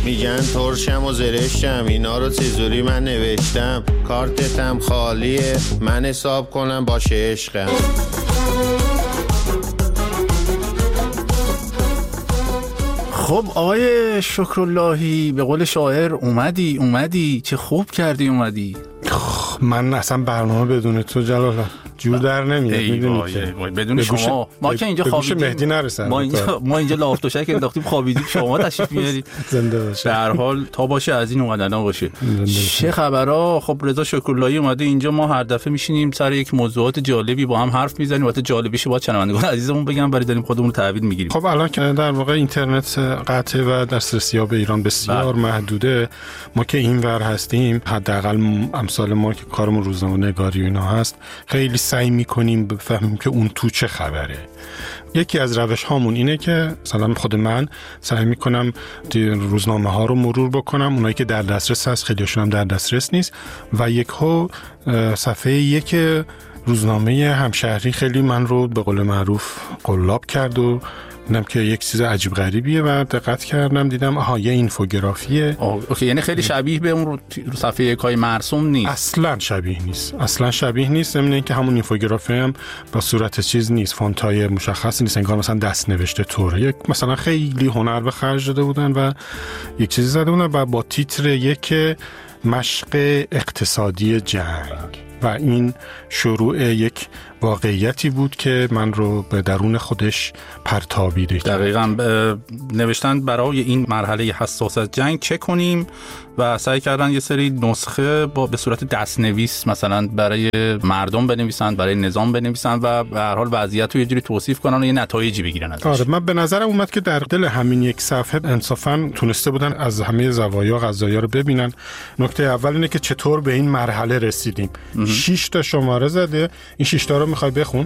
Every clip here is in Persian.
میگن ترشم و زرشتم، اینا رو چجوری من نوشتم؟ کارتتم خالیه، من حساب کنم باشه عشقم. خب آقای شکراللهی، به قول شاعر اومدی چه خوب کردی اومدی. من اصلا برنامه بدون تو جلاله جور در نمیاد، میدونی که بدون شما ما که اینجا خوابیدیم، مهدی نرسن ما اینجا لاف دوشک انداختیم خوابیدیم، شما تشریف میارید. زنده باشه. به هر حال تا باشه از این اومدنا باشه. چه خبرها؟ خب رضا شکراللهی اومده اینجا، ما هر دفعه میشینیم سر یک موضوعات جالبی با هم حرف میزنیم. البته جالبیش با شنوندگان عزیزمون بگم، برای داریم خودمون رو تحویل میگیریم. خب الان که در واقع اینترنت قطعه و دسترسیاب ایران بسیار محدوده، ما که اینور هستیم، حداقل امثال ما که کارمون روزنامه‌نگاری و اینا هست، خیلی سعی میکنیم بفهمیم که اون تو چه خبره. یکی از روش هامون اینه که مثلا خود من سعی میکنم روزنامه ها رو مرور بکنم، اونایی که در دسترس هست، خیلیشون هم در دسترس نیست، و یکو صفحه یک روزنامه همشهری خیلی من رو به قول معروف قلاب کرد و دیدم که یک چیز عجیب غریبیه و دقت کردم دیدم آها یه اینفوگرافیه. اوکی، یعنی خیلی شبیه به اون رو صفحه یکای مرسوم نیست. اصلا شبیه نیست. ضمن اینکه همون اینفوگرافی هم با صورت چیز نیست، فونتای مشخصی نیست، انگار مثلا دست نوشته طوره. یک مثلا خیلی هنر به خرج داده بودن و یک چیزی زده بودن و با تیتر یک مشق اقتصادی جنگ، و این شروع یک واقعیتی بود که من رو به درون خودش پرتابیده. دقیقاً نوشتن برای این مرحله حساس از جنگ چه کنیم و سعی کردن یه سری نسخه به صورت دستنویس مثلا برای مردم بنویسن، برای نظام بنویسن و به هر حال وضعیت رو یه جوری توصیف کنن و یه نتایجی بگیرن ازش. آره، من به نظرم اومد که در دل همین یک صفحه انصافاً تونسته بودن از همه زوایا قضایا رو ببینن. نکته اول اینه که چطور به این مرحله رسیدیم. 6 تا شماره زده، این 6 تا رو میخوای بخون؟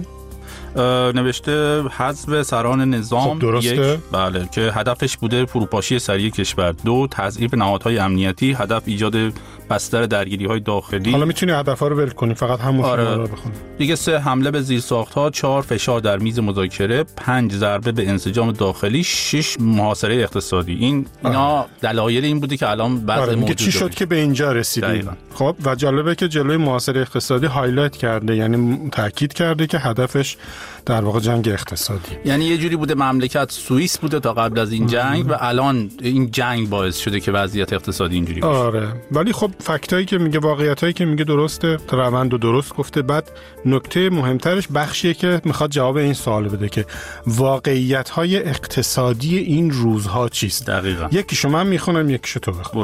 نوشته حذف سران نظام. خب درسته. بله، که هدفش بوده فروپاشی سریع کشور. 2 تضعیف نهادهای امنیتی، هدف ایجاد بستر درگیری‌های داخلی. حالا میتونی هدف‌ها رو ول کنی، فقط همون رو بخونی. دیگه 3 حمله به زیرساخت‌ها، 4 فشار در میز مذاکره، 5 ضربه به انسجام داخلی، 6 محاصره اقتصادی. اینا دلایل این بوده که الان بعضی موجود چی شد که به اینجا رسیدیم. خب و جالبه که جلوی محاصره اقتصادی هایلایت کرده، یعنی تاکید کرده که هدفش در واقع جنگ اقتصادی. یعنی یه جوری بوده مملکت سوئیس بوده تا قبل از این جنگ و الان این جنگ باعث شده که وضعیت اقتصادی اینجوری باشه. آره، ولی خب فکتایی که میگه، واقعیتایی که میگه درسته، روند و درست گفته. بعد نکته مهمترش بخشیه که میخواد جواب این سوال بده که واقعیت‌های اقتصادی این روزها چیست. دقیقاً. یکیشو من میخونم، یکیشو تو بخون.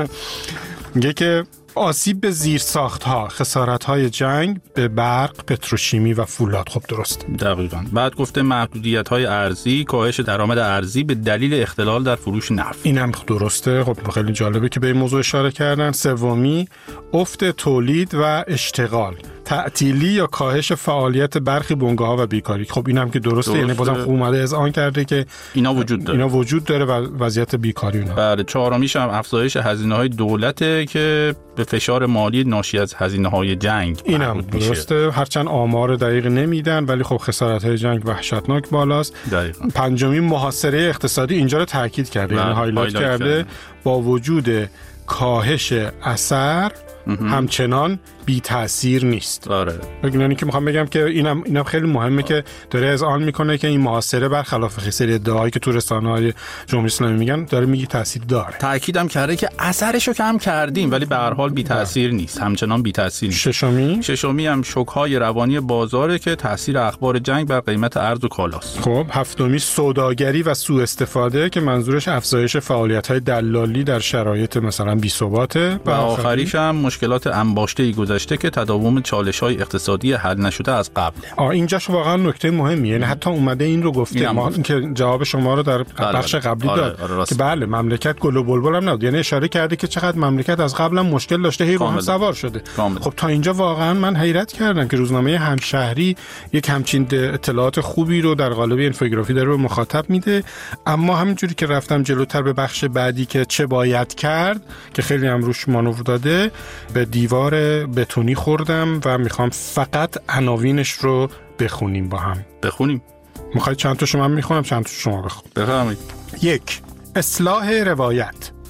میگه که آسیب به زیرساخت‌ها، خسارت‌های جنگ به برق، پتروشیمی و فولاد. خب درست. دقیقاً. بعد گفته محدودیت‌های ارزی، کاهش درآمد ارزی به دلیل اختلال در فروش نفت. اینم درسته. خب خیلی جالبه که به این موضوع اشاره کردن. سومی افت تولید و اشتغال، تعطیلی یا کاهش فعالیت برخی بنگاه‌ها و بیکاری. خب اینم که درسته. یعنی بازم خوب اومده اذعان کرده که اینا وجود داره و وضعیت بیکاری اینا. بله. چهارمیش هم افزایش هزینه‌های دولته که به فشار مالی ناشی از هزینه‌های جنگ. اینم درسته. هرچند آمار دقیق نمیدن ولی خب خسارت‌های جنگ وحشتناک بالاست. دقیقاً. پنجمی محاصره اقتصادی، اینجا رو تاکید کرده، یعنی هایلایت کرده با وجود کاهش اثر همچنان بی تأثیر نیست. آره. یعنی که میخوام بگم که اینم خیلی مهمه که داره اذعان میکنه که این محاصره برخلاف سری ادعاهایی که تو رسانه‌های جمهوری اسلامی میگن داره میگه تأثیر داره. تأکیدم کرده که اثرشو کم کردیم ولی به هر حال بی تأثیر نیست، همچنان بی تأثیر نیست. ششمی هم شوک‌های روانی بازاره که تأثیر اخبار جنگ بر قیمت ارز و کالاست. خب هفتمی سوداگری و سوء استفاده که منظورش افزایش فعالیت‌های دلالی در شرایط مثلا بی‌ثباته. و آخریش هم مشکلات انباشته گذشته که تداوم چالش‌های اقتصادی حل نشده از قبل. اینجاش واقعا نکته مهمیه، یعنی حتی اومده این رو گفته، ما که جواب شما رو در بخش قبلی داد که بله مملکت گل و بلبل هم نبود، یعنی اشاره کرده که چقدر مملکت از قبل هم مشکل داشته، هی با هم سوار شده. خب تا اینجا واقعا من حیرت کردم که روزنامه همشهری یک همچین اطلاعات خوبی رو در قالب اینفوگرافی داره به مخاطب میده. اما همینجوری که رفتم جلوتر به بخش بعدی که چه باید کرد که خیلی هم روش مانور داده، به دیوار بتونی خوردم و میخوام فقط عناوینش رو بخونیم با هم. بخونیم. میخوای چند تاشو من میخونم چند تاشو شما بخون؟ بفرمایید. 1. اصلاح روایت.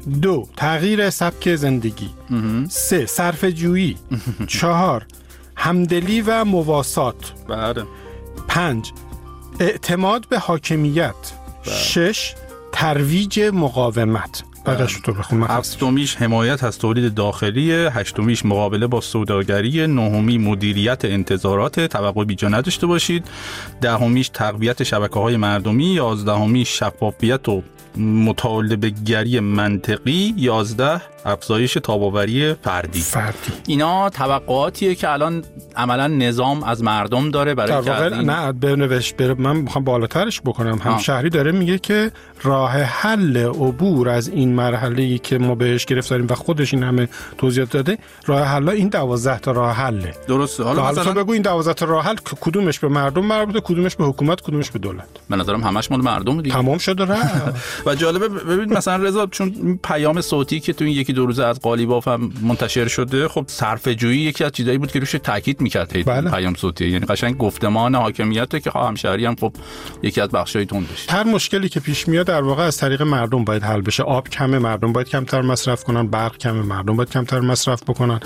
2 تغییر سبک زندگی، 3 صرفه‌جویی، 4 همدلی و مواسات، 5 اعتماد به حاکمیت، 6 ترویج مقاومت. بعدش تو بخون. هفتمیش حمایت از تولید داخلی، هشتمیش مقابله با سوداگری، نهمی مدیریت انتظارات، توقع بیجا نداشته باشید، دهمیش تقویت شبکه‌های مردمی، 11 شفافیت و مطالبه گری منطقی، 11 افزایش تاباوری فردی. اینا توقعاتیه که الان عملا نظام از مردم داره برای کردن. نه بنوشت من میخوام بالاترش بکنم. همشهری داره میگه که راه حل عبور از این مرحله‌ای که ما بهش گرفتاریم و خودش این همه توضیحات داده، راه حل این 12 تا راه حله. درسته. حالا مثلا بگو این 12 تا راه حل کدومش به مردم مربوطه، کدومش به حکومت، کدومش به دولت؟ به نظرم همش مال مردم دیگه. تمام شده راه. و جالبه ببین مثلا رضا، چون پیام صوتی که تو این یکی دو روزه از قالیباف هم منتشر شده، خب صرفه‌جویی یکی از چیزایی بود که روش تاکید می‌کرد. پیام صوتی یعنی قشنگ گفتمان حاکمیت که همشهری هم خب یکی از بخشای تندش. هر مشکلی که پیش میاد در واقع از طریق مردم باید حل بشه. آب کمه، مردم باید کمتر مصرف کنن. برق کمه، مردم باید کمتر مصرف بکنن.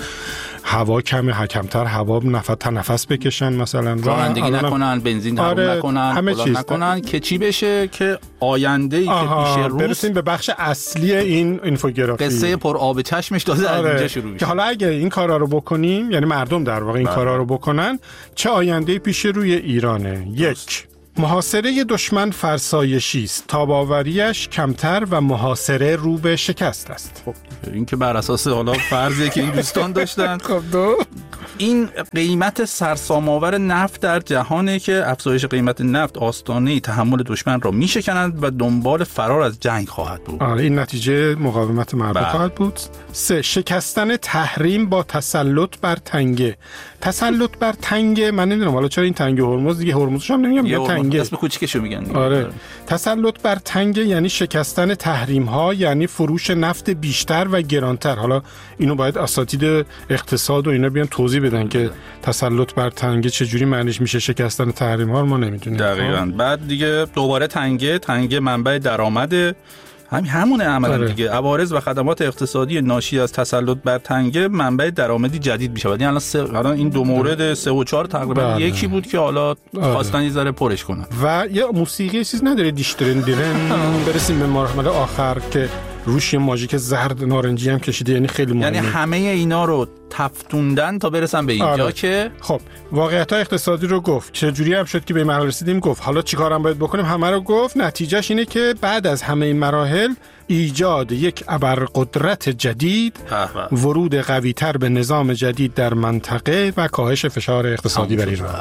هوا کمه، کمتر هوا نفس بکشن، مثلا رانندگی نکنن، بنزین حروم نکنن، همه چیز نکنن که چی بشه که آینده‌ای که پیش روز برسیم به بخش اصلی این اینفوگرافی. قصه پر آب چشمش تازه از اینجا شروع میشه که حالا اگه این کارا رو بکنیم، یعنی مردم در واقع این کارا رو بکنن، چه آینده‌ای پیش روی ایرانه. 1 محاصره دشمن فرسایشی است، تاباوریش کمتر و محاصره رو به شکست است. خب این که بر اساس حالا فرضیه که این دوستان داشتن. خب دو این قیمت سرسام‌آور نفت در جهانه که افزایش قیمت نفت آستانه تحمل دشمن را میشکنند و دنبال فرار از جنگ خواهد بود. این نتیجه مقاومت مردم خواهد بود. 3 شکستن تحریم با تسلط بر تنگه. تسلط بر تنگه، من نمیدونم حالا چرا این تنگه هرمز دیگه، هرمزش هم نمیگم، تنگه اسم کوچیکشو میگن. آره. تسلط بر تنگه یعنی شکستن تحریم ها، یعنی فروش نفت بیشتر و گرانتر. حالا اینو باید اساتید اقتصاد و اینا بیان توضیح بدن که تسلط بر تنگه چجوری معنیش میشه، شکستن تحریم ها ما نمیدونیم. دقیقاً. بعد دیگه دوباره تنگه منبع درآمد همونه عملا دیگه. عوارض و خدمات اقتصادی ناشی از تسلط بر تنگه منبع درآمدی جدید میشه. یعنی الان این دو مورد 3 و 4 تقریبا یکی بود که حالا خواستن یه ذره پرش کنن. و یه موسیقی چیز نداره دیشترن برسیم به مرحله آخر که روش ماژیک زرد نارنجی هم کشیده، یعنی خیلی مهمه. یعنی همه اینا رو تفتوندن تا برسن به اینجا که خب واقعیت اقتصادی رو گفت، چه جوری هم شد که به این مرحله رسیدیم گفت، حالا چیکارم باید بکنیم همه رو گفت. نتیجهش اینه که بعد از همه این مراحل ایجاد یک ابرقدرت جدید، ورود قوی‌تر به نظام جدید در منطقه و کاهش فشار اقتصادی بر ایران.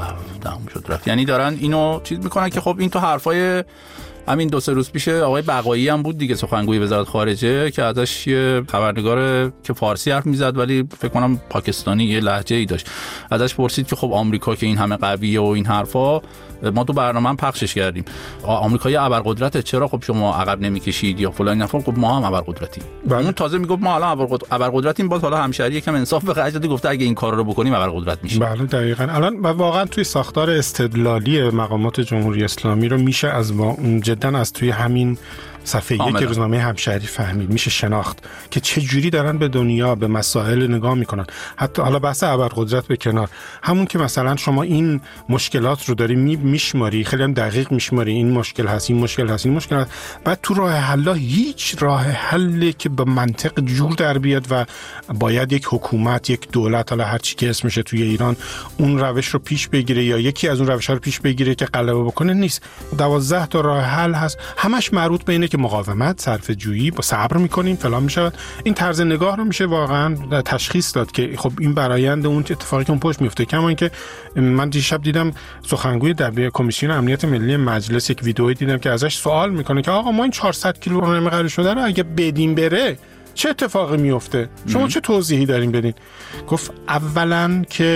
یعنی دارن اینو چیز میکنن که خب این تو حرفای همین 2-3 روز پیش آقای بقایی هم بود دیگه، سخنگوی وزارت خارجه، که ازش یه خبرنگار که فارسی حرف میزد ولی فکر کنم پاکستانی یه لهجه‌ای داشت، ازش پرسید که خب آمریکا که این همه قویه و این حرفا، ما تو برنامه هم پخشش کردیم، آمریکا یه ابرقدرته، چرا خب شما عقب نمیکشید یا فلان نفر؟ خب ما هم ابرقدرتیم. اون تازه میگفت ما الان ابرقدرتیم، باز حالا همشهری یکم انصاف به خرج داده، گفته اگه این کارا رو بکنیم ابرقدرت میشیم. بله دقیقاً. الان واقعا توی ساختار استدلالی مقامات جمهوری اسلامی رو میشه از جدا از توی همین صفحه یک روزنامه همشهری فهمید، میشه شناخت که چه جوری دارن به دنیا به مسائل نگاه میکنن. حتی حالا بحث ابرقدرت به کنار، همون که مثلا شما این مشکلات رو داری میشماری، خیلی هم دقیق میشماری، این مشکل هست، این مشکل هست، این مشکل هست، بعد تو راه حل هیچ راه حلی که به منطق جور در بیاد و باید یک حکومت، یک دولت، حالا هر چی که اسمشه توی ایران اون روش رو پیش بگیره یا یکی از اون روش‌ها رو پیش بگیره که غلبه بکنه نیست. 12 تا راه حل هست، همش مربوط به اینه که مقاومت، صرفه‌جویی، با صبر میکنیم فلان میشه. این طرز نگاه رو میشه واقعا تشخیص داد که خب این برآیند اون اتفاقی که اون پشت میفته. کما اینکه من دیشب دیدم سخنگوی دبیر کمیسیون امنیت ملی مجلس یک ویدئویی دیدم که ازش سوال میکنه که آقا ما این 400 کیلو راهنمای قرار شده رو اگه بدیم بره چه اتفاقی میفته؟ شما چه توضیحی دارین بدین؟ گفت اولا که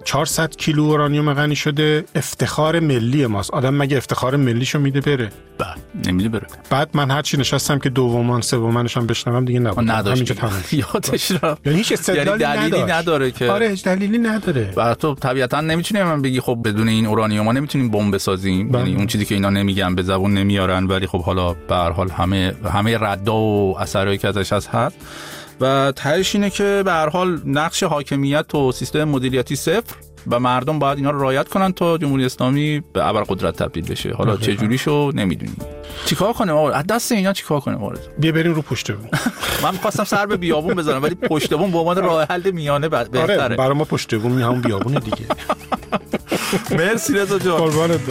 400 کیلو اورانیوم غنی شده افتخار ملی ماست. آدم مگه افتخار ملیشو میده بره؟ نمیده بره. بعد من هرچی نشستم که دومان سومنش هم بشنوم دیگه نبود. همینجا تمام. یادش رفت. یعنی هیچ دلیلی نداره که آره هیچ دلیلی نداره. بعد تو طبیعتا نمیتونی من بگی خب بدون این اورانیوم نمیتونیم بمب بسازیم. یعنی اون چیزی که اینا نمیگن به زبون نمیارن، ولی خب حالا به هر حال همه ردا و اثرایی که ازش هست و تهش اینه که به هر حال نقش حاکمیت و سیستم مدیریتی صفر و مردم باید اینا رو رعایت کنن تا جمهوری اسلامی به ابرقدرت تبدیل بشه. حالا چه جوریشو نمیدونیم. چیکار کنیم آقا؟ از دست اینا چیکار کنیم آقا؟ بیا بریم رو پشت بوم. من می‌خواستم سر به بیابون بزنم ولی پشت بوم به عنوان راه حل میانه بهتره. آره برای ما پشت بوم همون بیابونه دیگه. مرسی رضا جان. قربانت.